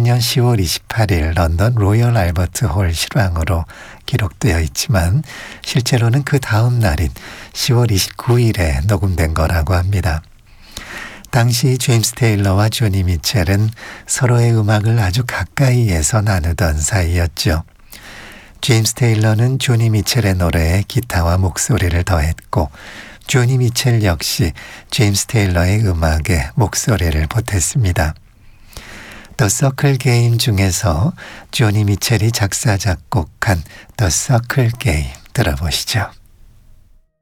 2016년 10월 28일 런던 로열 알버트 홀 실황으로 기록되어 있지만 실제로는 그 다음 날인 10월 29일에 녹음된 거라고 합니다. 당시 제임스 테일러와 조니 미첼은 서로의 음악을 아주 가까이에서 나누던 사이였죠. 제임스 테일러는 조니 미첼의 노래에 기타와 목소리를 더했고 조니 미첼 역시 제임스 테일러의 음악에 목소리를 보탰습니다. The Circle Game 중에서 조니 미첼이 작사 작곡한 The Circle Game 들어보시죠.